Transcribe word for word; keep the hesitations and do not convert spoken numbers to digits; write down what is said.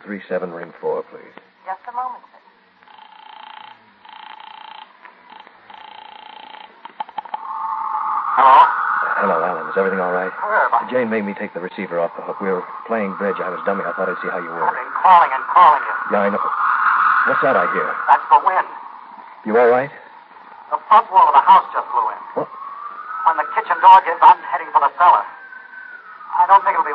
three seven, ring four, please. Just a moment, sir. Hello? Hello, Alan. Is everything all right? Herb, I... Jane made me take the receiver off the hook. We were playing bridge. I was dummy. I thought I'd see how you were. I've been calling and calling you. Yeah, I know. What's that I hear? That's the wind. You all right? The front wall of the house just blew in. What? When the kitchen door gives, I'm heading for the cellar. I don't think it'll be